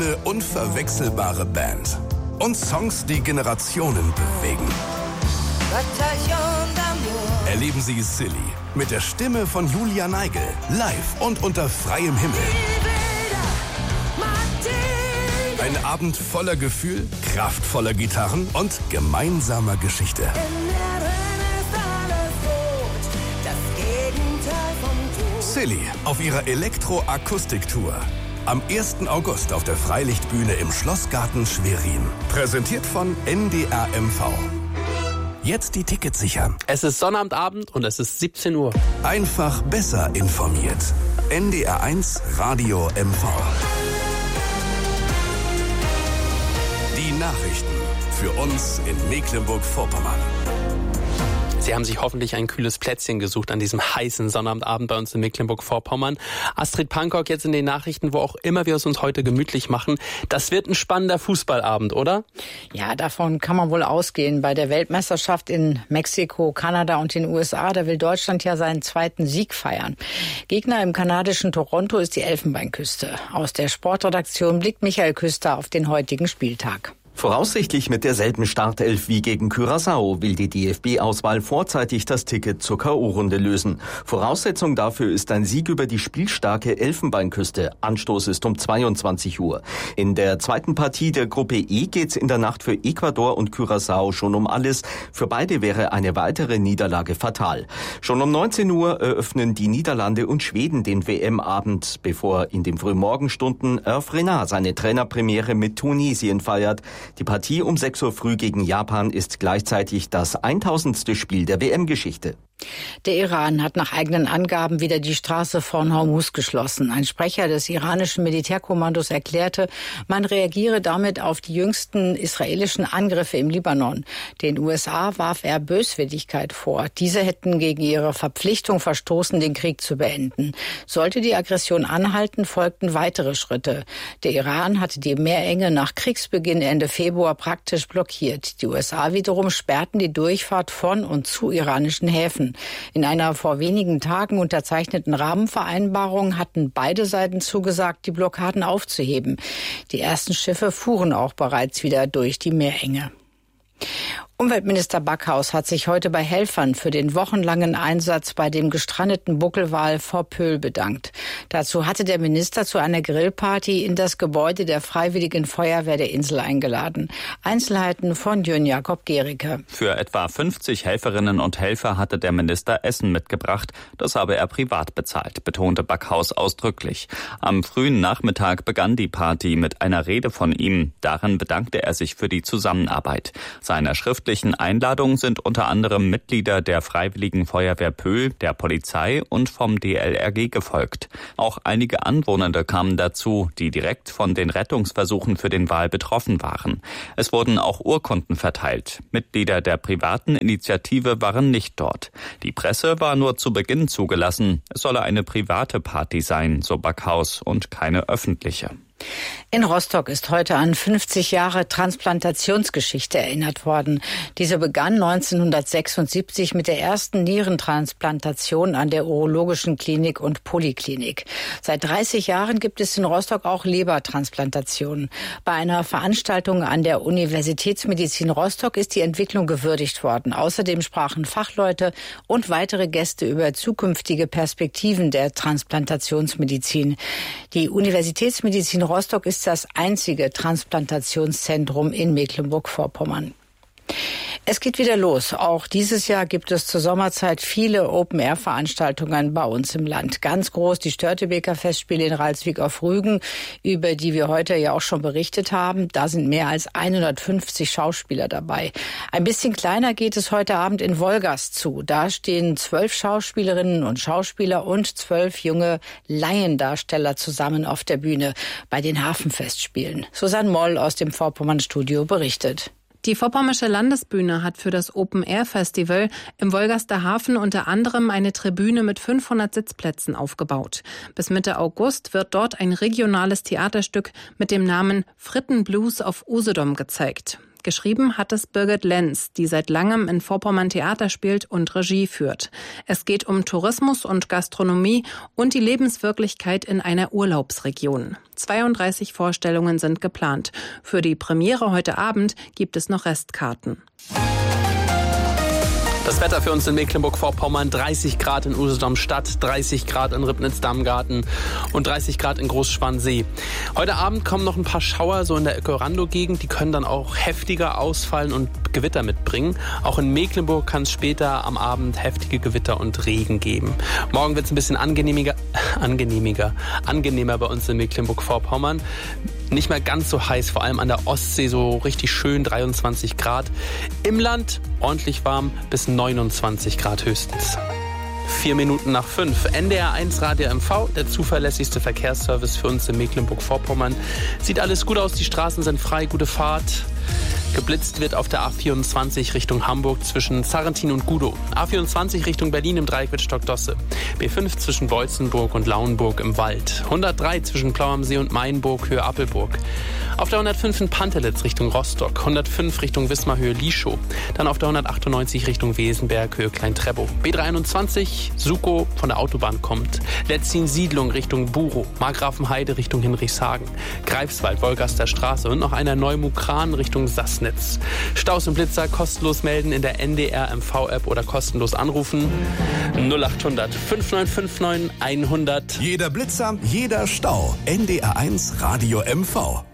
Eine unverwechselbare Band. Und Songs, die Generationen bewegen. Erleben Sie Silly mit der Stimme von Julia Neigel. Live und unter freiem Himmel. Ein Abend voller Gefühl, kraftvoller Gitarren und gemeinsamer Geschichte. Silly auf ihrer Elektro-Akustik-Tour. Am 1. August auf der Freilichtbühne im Schlossgarten Schwerin. Präsentiert von NDR MV. Jetzt die Tickets sichern. Es ist Sonnabendabend und es ist 17 Uhr. Einfach besser informiert. NDR 1 Radio MV. Die Nachrichten für uns in Mecklenburg-Vorpommern. Sie haben sich hoffentlich ein kühles Plätzchen gesucht an diesem heißen Sonnabendabend bei uns in Mecklenburg-Vorpommern. Astrid Pankok jetzt in den Nachrichten, wo auch immer wir es uns heute gemütlich machen. Das wird ein spannender Fußballabend, oder? Ja, davon kann man wohl ausgehen. Bei der Weltmeisterschaft in Mexiko, Kanada und den USA, da will Deutschland ja seinen zweiten Sieg feiern. Gegner im kanadischen Toronto ist die Elfenbeinküste. Aus der Sportredaktion blickt Michael Küster auf den heutigen Spieltag. Voraussichtlich mit derselben Startelf wie gegen Curaçao will die DFB-Auswahl vorzeitig das Ticket zur K.O.-Runde lösen. Voraussetzung dafür ist ein Sieg über die spielstarke Elfenbeinküste. Anstoß ist um 22 Uhr. In der zweiten Partie der Gruppe E geht's in der Nacht für Ecuador und Curaçao schon um alles. Für beide wäre eine weitere Niederlage fatal. Schon um 19 Uhr eröffnen die Niederlande und Schweden den WM-Abend, bevor in den Frühmorgenstunden Hervé Renard seine Trainerpremiere mit Tunesien feiert. Die Partie um 6 Uhr früh gegen Japan ist gleichzeitig das 1000. Spiel der WM-Geschichte. Der Iran hat nach eigenen Angaben wieder die Straße von Hormuz geschlossen. Ein Sprecher des iranischen Militärkommandos erklärte, man reagiere damit auf die jüngsten israelischen Angriffe im Libanon. Den USA warf er Böswilligkeit vor. Diese hätten gegen ihre Verpflichtung verstoßen, den Krieg zu beenden. Sollte die Aggression anhalten, folgten weitere Schritte. Der Iran hatte die Meerenge nach Kriegsbeginn Ende Februar praktisch blockiert. Die USA wiederum sperrten die Durchfahrt von und zu iranischen Häfen. In einer vor wenigen Tagen unterzeichneten Rahmenvereinbarung hatten beide Seiten zugesagt, die Blockaden aufzuheben. Die ersten Schiffe fuhren auch bereits wieder durch die Meerenge. Umweltminister Backhaus hat sich heute bei Helfern für den wochenlangen Einsatz bei dem gestrandeten Buckelwal vor Pöhl bedankt. Dazu hatte der Minister zu einer Grillparty in das Gebäude der Freiwilligen Feuerwehr der Insel eingeladen. Einzelheiten von Jörn Jakob Gericke. Für etwa 50 Helferinnen und Helfer hatte der Minister Essen mitgebracht. Das habe er privat bezahlt, betonte Backhaus ausdrücklich. Am frühen Nachmittag begann die Party mit einer Rede von ihm. Darin bedankte er sich für die Zusammenarbeit. Seiner schriftlichen Einladung sind unter anderem Mitglieder der Freiwilligen Feuerwehr Pöhl, der Polizei und vom DLRG gefolgt. Auch einige Anwohnende kamen dazu, die direkt von den Rettungsversuchen für den Wal betroffen waren. Es wurden auch Urkunden verteilt. Mitglieder der privaten Initiative waren nicht dort. Die Presse war nur zu Beginn zugelassen. Es solle eine private Party sein, so Backhaus, und keine öffentliche. In Rostock ist heute an 50 Jahre Transplantationsgeschichte erinnert worden. Diese begann 1976 mit der ersten Nierentransplantation an der Urologischen Klinik und Poliklinik. Seit 30 Jahren gibt es in Rostock auch Lebertransplantationen. Bei einer Veranstaltung an der Universitätsmedizin Rostock ist die Entwicklung gewürdigt worden. Außerdem sprachen Fachleute und weitere Gäste über zukünftige Perspektiven der Transplantationsmedizin. Die Universitätsmedizin Rostock ist das einzige Transplantationszentrum in Mecklenburg-Vorpommern. Es geht wieder los. Auch dieses Jahr gibt es zur Sommerzeit viele Open-Air-Veranstaltungen bei uns im Land. Ganz groß die Störtebeker Festspiele in Ralswiek auf Rügen, über die wir heute ja auch schon berichtet haben. Da sind mehr als 150 Schauspieler dabei. Ein bisschen kleiner geht es heute Abend in Wolgast zu. Da stehen 12 Schauspielerinnen und Schauspieler und 12 junge Laiendarsteller zusammen auf der Bühne bei den Hafenfestspielen. Susanne Moll aus dem Vorpommern-Studio berichtet. Die Vorpommersche Landesbühne hat für das Open-Air-Festival im Wolgaster Hafen unter anderem eine Tribüne mit 500 Sitzplätzen aufgebaut. Bis Mitte August wird dort ein regionales Theaterstück mit dem Namen Frittenblues auf Usedom gezeigt. Geschrieben hat es Birgit Lenz, die seit langem in Vorpommern Theater spielt und Regie führt. Es geht um Tourismus und Gastronomie und die Lebenswirklichkeit in einer Urlaubsregion. 32 Vorstellungen sind geplant. Für die Premiere heute Abend gibt es noch Restkarten. Das Wetter für uns in Mecklenburg-Vorpommern: 30 Grad in Usedom-Stadt, 30 Grad in Ribnitz-Dammgarten und 30 Grad in Großschwansee. Heute Abend kommen noch ein paar Schauer so in der Ökorando-Gegend. Die können dann auch heftiger ausfallen und Gewitter mitbringen. Auch in Mecklenburg kann es später am Abend heftige Gewitter und Regen geben. Morgen wird es ein bisschen angenehmer bei uns in Mecklenburg-Vorpommern. Nicht mehr ganz so heiß, vor allem an der Ostsee so richtig schön 23 Grad. Im Land ordentlich warm bis 29 Grad höchstens. 4 Minuten nach 5. NDR 1 Radio MV, der zuverlässigste Verkehrsservice für uns in Mecklenburg-Vorpommern. Sieht alles gut aus, die Straßen sind frei, gute Fahrt. Geblitzt wird auf der A24 Richtung Hamburg zwischen Sarrentin und Gudow. A24 Richtung Berlin im Dreieck mit Stockdosse. B5 zwischen Beutzenburg und Lauenburg im Wald. 103 zwischen Plau am See und Mainburg, Höhe Appelburg. Auf der 105 in Pantelitz Richtung Rostock. 105 Richtung Wismar, Höhe Lieschow. Dann auf der 198 Richtung Wesenberg, Höhe Klein-Treppow. B321 Sukow von der Autobahn kommt. Letzin-Siedlung Richtung Burow. Markgrafenheide Richtung Hinrichshagen. Greifswald, Wolgaster Straße und noch einer Neumukran Richtung Sassnitz. Staus und Blitzer kostenlos melden in der NDR MV-App oder kostenlos anrufen. 0800 5959 100. Jeder Blitzer, jeder Stau. NDR 1 Radio MV.